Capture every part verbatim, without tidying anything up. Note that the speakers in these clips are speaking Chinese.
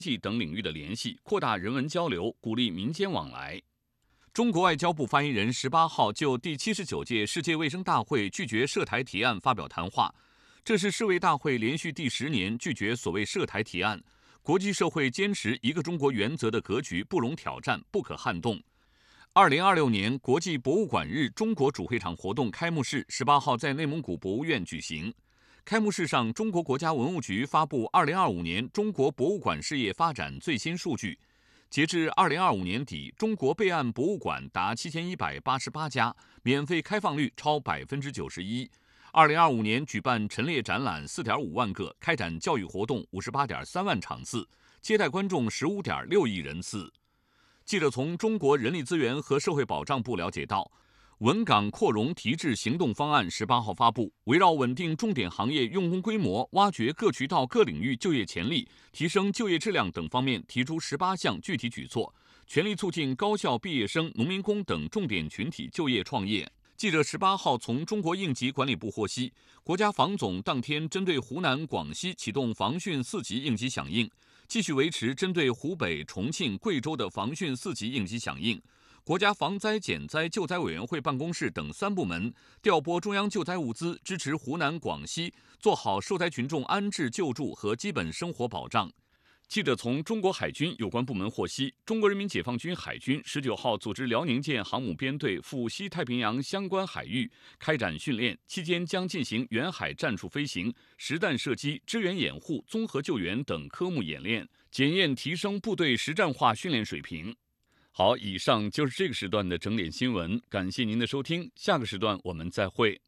技等领域的联系，扩大人文交流，鼓励民间往来。中国外交部发言人十八号就第七十九届世界卫生大会拒绝涉台提案发表谈话。这是世卫大会连续第十年拒绝所谓涉台提案，国际社会坚持一个中国原则的格局不容挑战，不可撼动。二零二六年国际博物馆日中国主会场活动开幕式十八号在内蒙古博物院举行。开幕式上，中国国家文物局发布二零二五年中国博物馆事业发展最新数据。截至二零二五年底，中国备案博物馆达七千一百八十八家，免费开放率超百分之九十一。二零二五年举办陈列展览四点五万个，开展教育活动五十八点三万场次，接待观众十五点六亿人次。记者从中国人力资源和社会保障部了解到，稳岗扩容提质行动方案十八号发布，围绕稳定重点行业用工规模、挖掘各渠道各领域就业潜力、提升就业质量等方面提出十八项具体举措，全力促进高校毕业生、农民工等重点群体就业创业。记者十八号从中国应急管理部获悉，国家防总当天针对湖南、广西启动防汛四级应急响应，继续维持针对湖北、重庆、贵州的防汛四级应急响应。国家防灾减灾救灾委员会办公室等三部门调拨中央救灾物资，支持湖南、广西做好受灾群众安置救助和基本生活保障。记者从中国海军有关部门获悉，中国人民解放军海军十九号组织辽宁舰航母编队赴西太平洋相关海域开展训练，期间将进行远海战术飞行、实弹射击、支援掩护、综合救援等科目演练，检验提升部队实战化训练水平。好，以上就是这个时段的整点新闻，感谢您的收听，下个时段我们再会。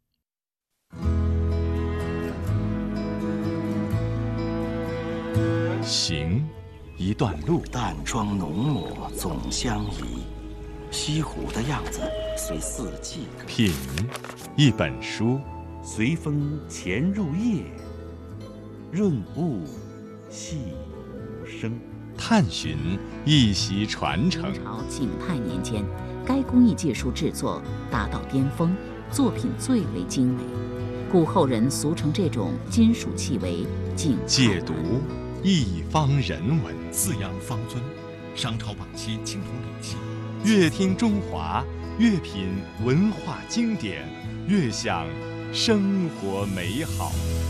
行一段路， 淡妆浓抹总相宜，西湖的样子随四季。 品一本书， 随风潜入夜，润物细无声。 探寻一席传承。 明朝景泰年间，该工艺技术制作达到巅峰，作品最为精美，故后人俗称这种金属器为景泰。 解读一方人文， 四羊方尊，商朝晚期青铜礼器。 越听中华，越品文化经典，越享生活美好。